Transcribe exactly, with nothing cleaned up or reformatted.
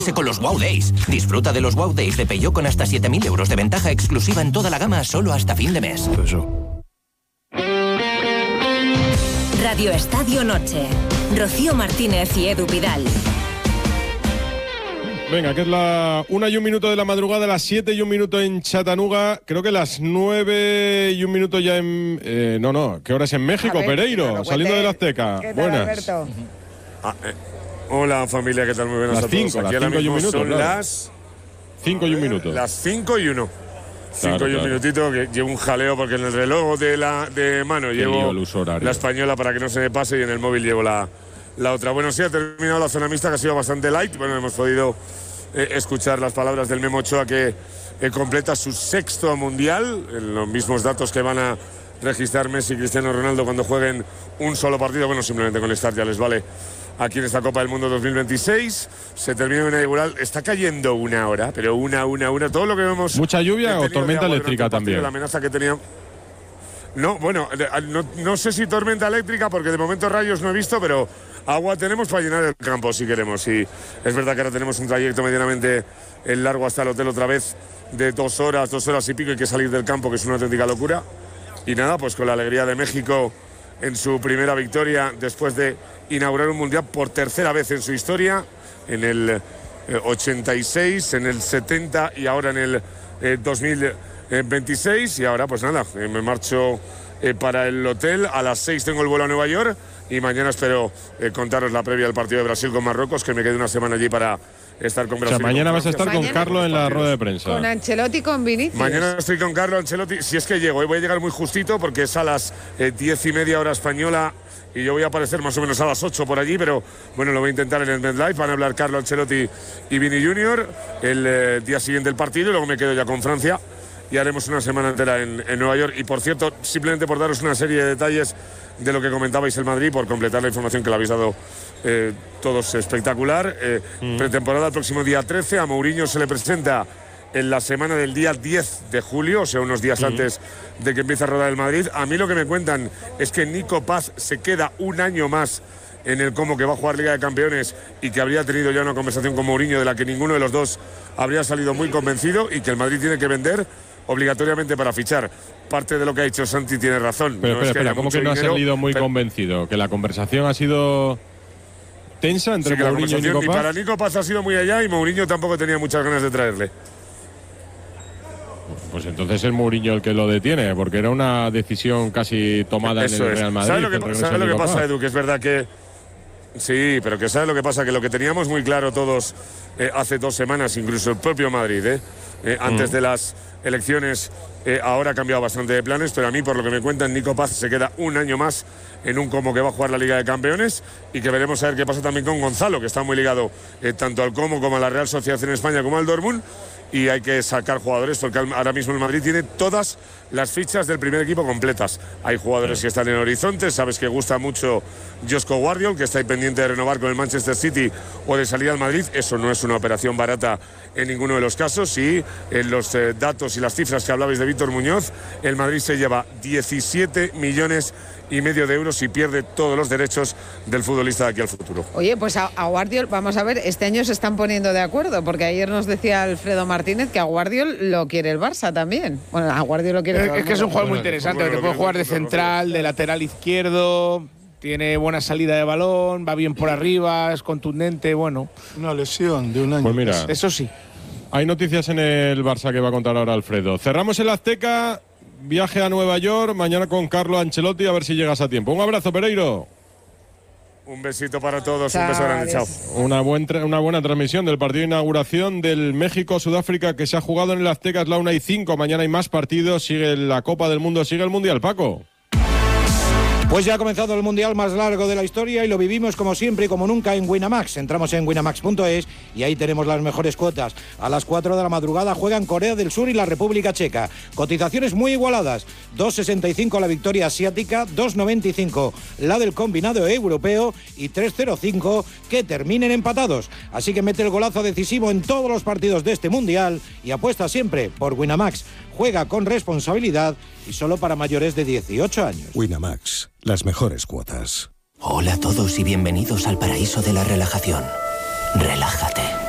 con los Wow Days. Disfruta de los Wow Days de Peugeot con hasta siete mil euros de ventaja exclusiva en toda la gama solo hasta fin de mes. Eso. Radio Estadio Noche. Rocío Martínez y Edu Pidal. Venga, que es la una y un minuto de la madrugada, las siete y un minuto en Chattanooga, creo que las nueve y un minuto ya en... Eh, no, no, ¿qué hora es en México, ver, Pereiro? No saliendo de la Azteca. ¿Qué tal, buenas. Alberto? Ah, eh, hola familia, ¿qué tal? Muy buenas las a todos. cinco, Aquí las cinco y un minuto, son claro. las... Cinco y un minuto. Las cinco y uno. Cinco Claro, y un claro. minutito, que llevo un jaleo porque en el reloj de la de mano Qué llevo lío el uso horario. la española para que no se me pase y en el móvil llevo la, la otra. Bueno, sí, ha terminado la zona mixta, que ha sido bastante light. Bueno, hemos podido eh, escuchar las palabras del Memo Ochoa, que eh, completa su sexto mundial, en los mismos datos que van a registrar Messi y Cristiano Ronaldo cuando jueguen un solo partido. Bueno, simplemente con el start ya les vale aquí en esta Copa del Mundo dos mil veintiséis. Se termina una inaugural. Está cayendo una hora, pero una, una, una. Todo lo que vemos. ¿Mucha lluvia o tormenta eléctrica también? La amenaza que tenía. No, bueno, no, no sé si tormenta eléctrica, porque de momento rayos no he visto, pero agua tenemos para llenar el campo si queremos. Y es verdad que ahora tenemos un trayecto medianamente largo hasta el hotel otra vez, de dos horas, dos horas y pico. Hay que salir del campo, que es una auténtica locura. Y nada, pues con la alegría de México en su primera victoria después de inaugurar un mundial por tercera vez en su historia, en el ochenta y seis, en el setenta y ahora en el eh, dos mil veintiséis. Y ahora pues nada, eh, me marcho eh, para el hotel. A las seis tengo el vuelo a Nueva York y mañana espero eh, contaros la previa del partido de Brasil con Marruecos, que me quede una semana allí para estar con Brasil. O sea, mañana vas a estar mañana con Carlo en la rueda de prensa. Con Ancelotti y con Vinicius. Mañana estoy con Carlo Ancelotti, si es que llego. Hoy voy a llegar muy justito porque es a las eh, diez y media hora española y yo voy a aparecer más o menos a las ocho por allí, pero bueno, lo voy a intentar en el MedLife. Van a hablar Carlo Ancelotti y Vini Junior el eh, día siguiente del partido y luego me quedo ya con Francia y haremos una semana entera en, en Nueva York. Y por cierto, simplemente por daros una serie de detalles de lo que comentabais el Madrid, por completar la información que le habéis dado eh, todos espectacular. Eh, mm. Pretemporada el próximo día trece, a Mourinho se le presenta en la semana del día diez de julio, o sea, unos días mm. antes de que empiece a rodar el Madrid. A mí lo que me cuentan es que Nico Paz se queda un año más en el Como, que va a jugar Liga de Campeones, y que habría tenido ya una conversación con Mourinho de la que ninguno de los dos habría salido muy convencido, y que el Madrid tiene que vender obligatoriamente para fichar. Parte de lo que ha dicho Santi tiene razón. Pero no espera, es que espera, ¿cómo que no dinero, ha salido muy pero... convencido? ¿Que la conversación ha sido tensa entre sí, Mourinho y Nico Paz? Y para Nico Paz ha sido muy allá, y Mourinho tampoco tenía muchas ganas de traerle. Pues entonces es Mourinho el que lo detiene, porque era una decisión casi tomada Eso en el es. Real Madrid. ¿Sabes lo que, ¿sabes lo que pasa, Paz? Edu? Que es verdad que... Sí, pero que ¿sabes lo que pasa? Que lo que teníamos muy claro todos eh, hace dos semanas, incluso el propio Madrid, eh, eh, antes mm. de las elecciones, eh, ahora ha cambiado bastante de planes, pero a mí, por lo que me cuentan, Nico Paz se queda un año más en un Como, que va a jugar la Liga de Campeones, y que veremos a ver qué pasa también con Gonzalo, que está muy ligado eh, tanto al Como como a la Real Sociedad en España como al Dortmund. Y hay que sacar jugadores, porque ahora mismo el Madrid tiene todas las fichas del primer equipo completas. Hay jugadores que están en horizonte. Sabes que gusta mucho Josko Guardiol, que está ahí pendiente de renovar con el Manchester City o de salir al Madrid. Eso no es una operación barata en ninguno de los casos. Y en los eh, datos y las cifras que hablabais de Víctor Muñoz, el Madrid se lleva diecisiete millones y medio de euros y pierde todos los derechos del futbolista de aquí al futuro. Oye, pues a, a Guardiol, vamos a ver, este año se están poniendo de acuerdo, porque ayer nos decía Alfredo Martínez que a Guardiol lo quiere el Barça también. Bueno, a Guardiol lo quiere. Es, es que es un jugador muy interesante, que te puede jugar de central, de lateral izquierdo, tiene buena salida de balón, va bien por arriba, es contundente, bueno. Una lesión de un año. Pues mira, eso sí. Hay noticias en el Barça que va a contar ahora Alfredo. Cerramos el Azteca. Viaje a Nueva York, mañana con Carlo Ancelotti, a ver si llegas a tiempo. Un abrazo, Pereiro. Un besito para todos, chao, un beso grande, chao. Una, buen una buena transmisión del partido de inauguración del México-Sudáfrica, que se ha jugado en el Azteca, es la una y cinco. Mañana hay más partidos, sigue la Copa del Mundo, sigue el Mundial, Paco. Pues ya ha comenzado el mundial más largo de la historia y lo vivimos como siempre y como nunca en Winamax. Entramos en winamax punto es y ahí tenemos las mejores cuotas. A las cuatro de la madrugada juegan Corea del Sur y la República Checa. Cotizaciones muy igualadas. dos sesenta y cinco la victoria asiática, dos noventa y cinco la del combinado europeo y tres cero cinco que terminen empatados. Así que mete el golazo decisivo en todos los partidos de este mundial y apuesta siempre por Winamax. Juega con responsabilidad y solo para mayores de dieciocho años. Winamax, las mejores cuotas. Hola a todos y bienvenidos al paraíso de la relajación. Relájate.